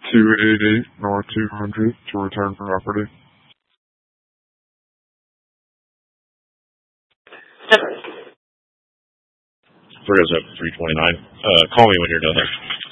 288 North 200 to return property. Frisco 329. Call me when you're done there.